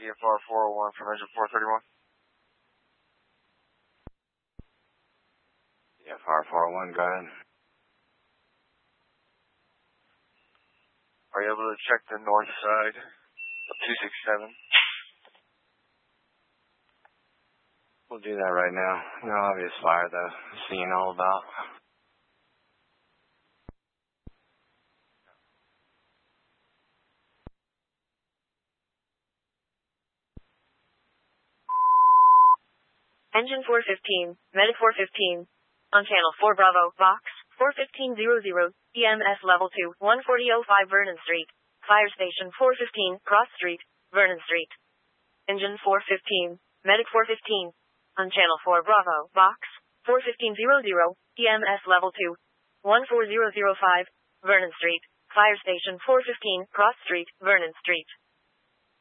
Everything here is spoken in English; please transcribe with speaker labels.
Speaker 1: DFR 401 from engine 431.
Speaker 2: DFR 401, go ahead.
Speaker 1: Are you able to check the north side of 267?
Speaker 2: We'll do that right now. No obvious fire, though. Seeing all about.
Speaker 3: Engine 415, Medic 415. On channel 4 Bravo, Box, 41500, EMS level 2, 14005 Vernon Street. Fire station 415, Cross Street, Vernon Street. Engine 415, Medic 415. On channel 4 Bravo, Box, 41500, EMS level 2, 14005, Vernon Street. Fire station 415, Cross Street, Vernon Street.